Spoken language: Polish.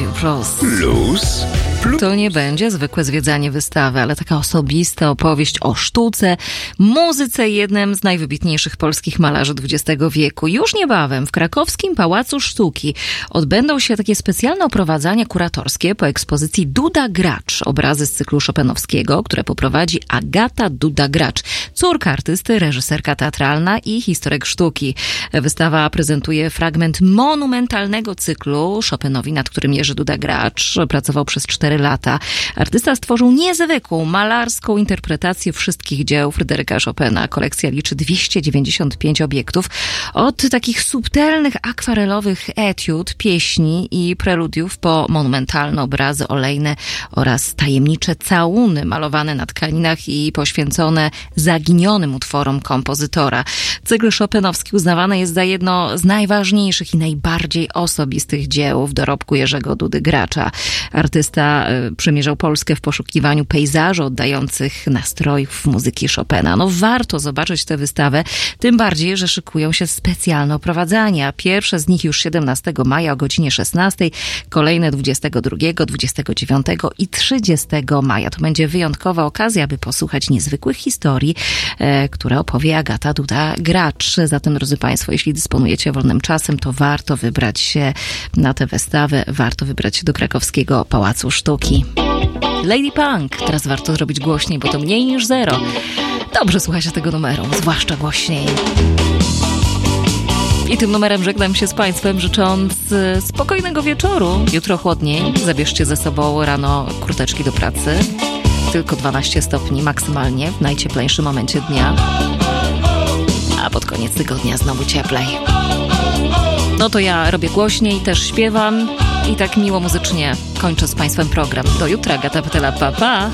Radio Plus. Plus. To nie będzie zwykłe zwiedzanie wystawy, ale taka osobista opowieść o sztuce, muzyce i jednym z najwybitniejszych polskich malarzy XX wieku. Już niebawem w krakowskim Pałacu Sztuki odbędą się takie specjalne oprowadzania kuratorskie po ekspozycji Duda Gracz. Obrazy z cyklu Chopinowskiego, które poprowadzi Agata Duda-Gracz, córka artysty, reżyserka teatralna i historyk sztuki. Wystawa prezentuje fragment monumentalnego cyklu Chopinowi, nad którym Jerzy Duda-Gracz pracował przez 4 lata. Artysta stworzył niezwykłą, malarską interpretację wszystkich dzieł Fryderyka Chopina. Kolekcja liczy 295 obiektów, od takich subtelnych, akwarelowych etiud, pieśni i preludiów po monumentalne obrazy olejne oraz tajemnicze całuny malowane na tkaninach i poświęcone zaginionym utworom kompozytora. Cykl chopinowski uznawany jest za jedno z najważniejszych i najbardziej osobistych dzieł w dorobku Jerzego Dudy Gracza. Artysta przemierzał Polskę w poszukiwaniu pejzaży oddających nastrojów muzyki Chopina. No warto zobaczyć tę wystawę, tym bardziej, że szykują się specjalne oprowadzania. Pierwsze z nich już 17 maja o godzinie 16, kolejne 22, 29 i 30 maja. To będzie wyjątkowa okazja, aby posłuchać niezwykłych historii, które opowie Agata Duda-Gracz. Zatem, drodzy Państwo, jeśli dysponujecie wolnym czasem, to warto wybrać się na tę wystawę, warto wybrać się do krakowskiego Pałacu Sztuki. Lady Punk, teraz warto zrobić głośniej, bo to mniej niż 0. Dobrze słucha się tego numeru, zwłaszcza głośniej. I tym numerem żegnam się z Państwem, życząc spokojnego wieczoru. Jutro chłodniej, zabierzcie ze sobą rano kurteczki do pracy. Tylko 12 stopni maksymalnie w najcieplejszym momencie dnia. A pod koniec tygodnia znowu cieplej. No to ja robię głośniej, też śpiewam i tak miło muzycznie kończę z Państwem program. Do jutra, Agata Pytela, pa, pa!